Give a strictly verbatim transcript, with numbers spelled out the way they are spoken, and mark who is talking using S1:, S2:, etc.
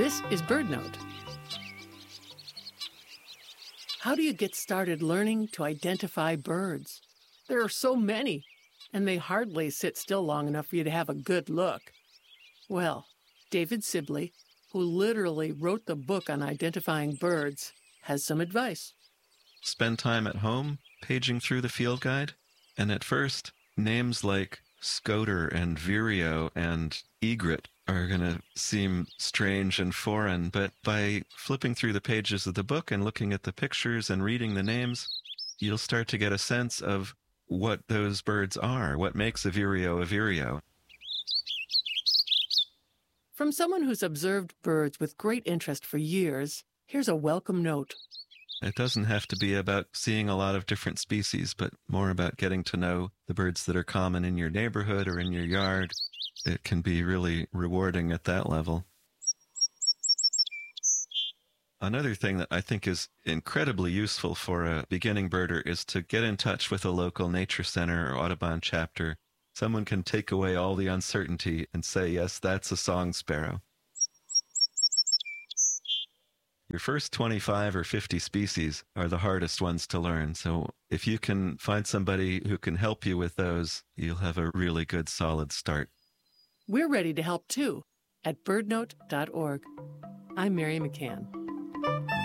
S1: This is BirdNote. How do you get started learning to identify birds? There are so many, and they hardly sit still long enough for you to have a good look. Well, David Sibley, who literally wrote the book on identifying birds, has some advice.
S2: Spend time at home paging through the field guide, and at first, names like scoter and vireo and egret are going to seem strange and foreign, but by flipping through the pages of the book and looking at the pictures and reading the names, you'll start to get a sense of what those birds are, what makes a vireo a vireo.
S1: From someone who's observed birds with great interest for years, here's a welcome note.
S2: It doesn't have to be about seeing a lot of different species, but more about getting to know the birds that are common in your neighborhood or in your yard. It can be really rewarding at that level. Another thing that I think is incredibly useful for a beginning birder is to get in touch with a local nature center or Audubon chapter. Someone can take away all the uncertainty and say, yes, that's a song sparrow. Your first twenty-five or fifty species are the hardest ones to learn. So if you can find somebody who can help you with those, you'll have a really good, solid start.
S1: We're ready to help too at birdnote dot org. I'm Mary McCann.